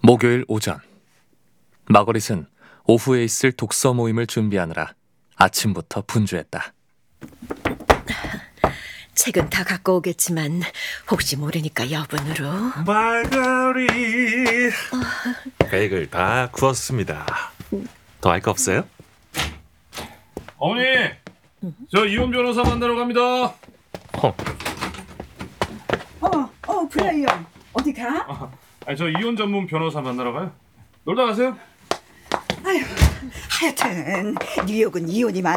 목요일 오전, 마거릿은 오후에 있을 독서 모임을 준비하느라 아침부터 분주했다. 책은 다 갖고 오겠지만 혹시 모르니까 여분으로. 마거릿 백을 다 구웠습니다. 더 할 거 없어요? 어머니, 저 이혼 변호사 만나러 갑니다. 브라이언 어디 가? 아니, 저 이혼 전문 변호사 만나러 가요. 놀다 가세요. 하여튼 뉴욕은 이혼이 많